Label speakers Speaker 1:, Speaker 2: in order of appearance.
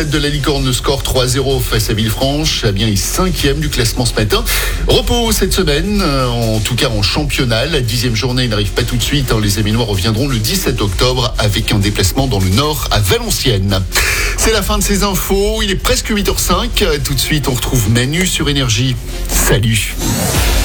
Speaker 1: tête de la Licorne, le score 3-0 face à Villefranche. Amiens est 5e du classement ce matin. Repos cette semaine, en tout cas en championnat. La 10e journée n'arrive pas tout de suite. Les Amiénois reviendront le 17 octobre avec un déplacement dans le nord à Valenciennes. C'est la fin de ces infos. Il est presque 8h05. Tout de suite, on retrouve Manu sur Énergie. Salut.